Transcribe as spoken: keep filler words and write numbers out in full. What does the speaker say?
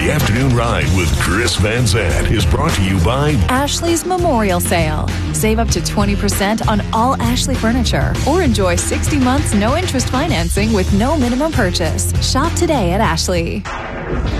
The Afternoon Ride with Chris Van Zandt is brought to you by Ashley's Memorial Sale. Save up to twenty percent on all Ashley furniture or enjoy sixty months no interest financing with no minimum purchase. Shop today at Ashley.